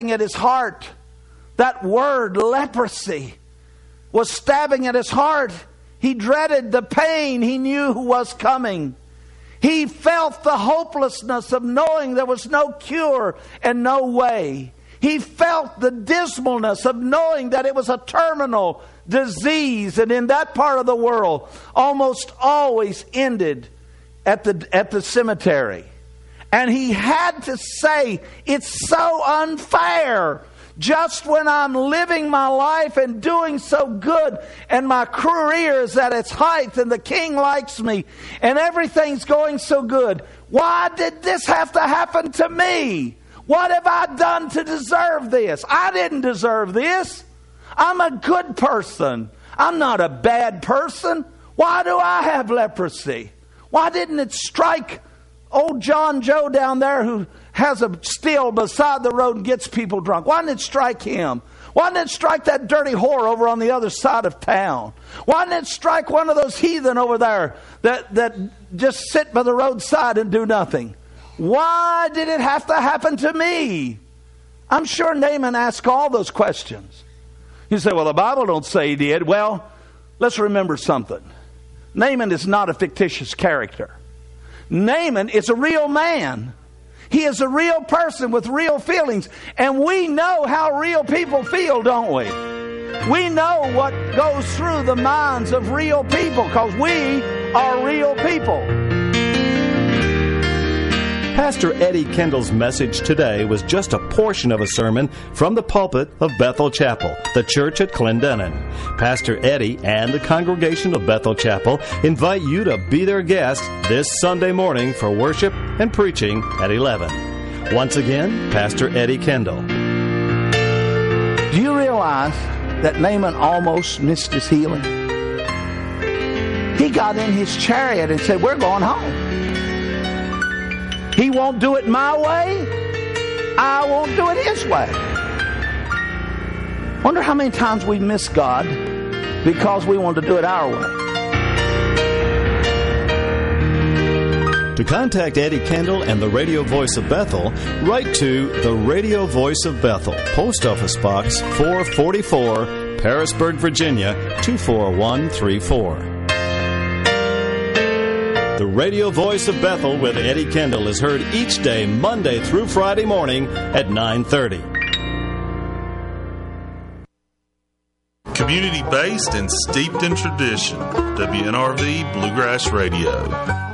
at his heart. That word, leprosy, was stabbing at his heart. He dreaded the pain he knew was coming. He felt the hopelessness of knowing there was no cure and no way. He felt the dismalness of knowing that it was a terminal disease, and in that part of the world almost always ended at the cemetery. And he had to say, it's so unfair. Just when I'm living my life and doing so good and my career is at its height and the king likes me and everything's going so good, why did this have to happen to me? What have I done to deserve this? I didn't deserve this. I'm a good person. I'm not a bad person. Why do I have leprosy? Why didn't it strike old John Joe down there who has a still beside the road and gets people drunk? Why didn't it strike him? Why didn't it strike that dirty whore over on the other side of town? Why didn't it strike one of those heathen over there that just sit by the roadside and do nothing? Why did it have to happen to me? I'm sure Naaman asked all those questions. You say, well, the Bible don't say he did. Well, let's remember something. Naaman is not a fictitious character. Naaman is a real man. He is a real person with real feelings. And we know how real people feel, don't we? We know what goes through the minds of real people because we are real people. Pastor Eddie Kendall's message today was just a portion of a sermon from the pulpit of Bethel Chapel, the church at Clendenin. Pastor Eddie and the congregation of Bethel Chapel invite you to be their guest this Sunday morning for worship and preaching at 11. Once again, Pastor Eddie Kendall. Do you realize that Naaman almost missed his healing? He got in his chariot and said, we're going home. He won't do it my way. I won't do it his way. Wonder how many times we miss God because we want to do it our way. To contact Eddie Kendall and the Radio Voice of Bethel, write to the Radio Voice of Bethel, Post Office Box 444, Parisburg, Virginia 24134. The Radio Voice of Bethel with Eddie Kendall is heard each day, Monday through Friday morning at 9:30. Community-based and steeped in tradition. WNRV Bluegrass Radio.